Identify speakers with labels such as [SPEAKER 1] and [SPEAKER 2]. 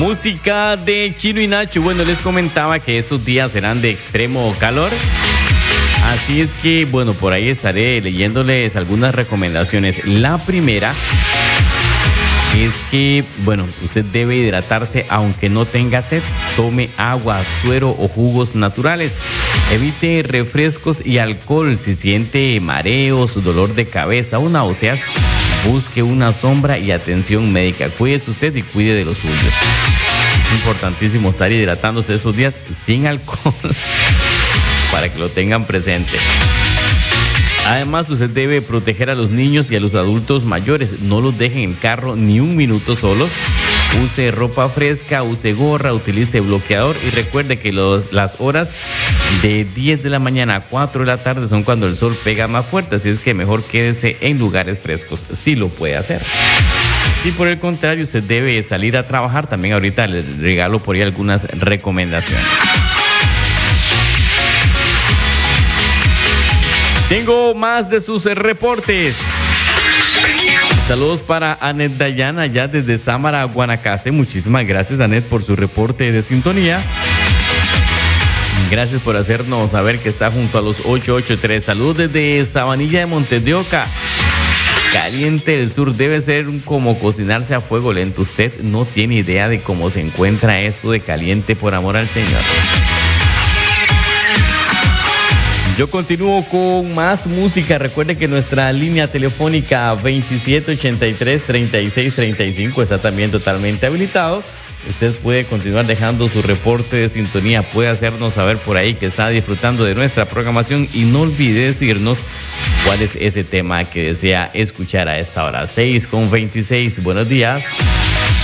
[SPEAKER 1] Música de Chino y Nacho. Bueno, les comentaba que estos días serán de extremo calor. Así es que, bueno, por ahí estaré leyéndoles algunas recomendaciones. La primera es que, bueno, usted debe hidratarse aunque no tenga sed. Tome agua, suero o jugos naturales. Evite refrescos y alcohol. Si siente mareos, dolor de cabeza o náuseas, busque una sombra y atención médica. Cuídese usted y cuide de los suyos. Es importantísimo estar hidratándose esos días sin alcohol para que lo tengan presente. Además, usted debe proteger a los niños y a los adultos mayores. No los dejen en el carro ni un minuto solos. Use ropa fresca, use gorra, utilice bloqueador y recuerde que las horas de 10 de la mañana a 4 de la tarde son cuando el sol pega más fuerte, así es que mejor quédese en lugares frescos, si lo puede hacer. Si por el contrario usted debe salir a trabajar, también ahorita les regalo por ahí algunas recomendaciones. Tengo más de sus reportes. Saludos para Anet Dayana, allá desde Sámara, Guanacaste. Muchísimas gracias, Anet, por su reporte de sintonía. Gracias por hacernos saber que está junto a los 883. Saludos desde Sabanilla de Montes de Oca. Caliente del Sur, debe ser como cocinarse a fuego lento. Usted no tiene idea de cómo se encuentra esto de caliente, por amor al Señor. Yo continúo con más música. Recuerde que nuestra línea telefónica 2783-3635 está también totalmente habilitado. Usted puede continuar dejando su reporte de sintonía, puede hacernos saber por ahí que está disfrutando de nuestra programación y no olvide decirnos cuál es ese tema que desea escuchar a esta hora. 6:26, buenos días.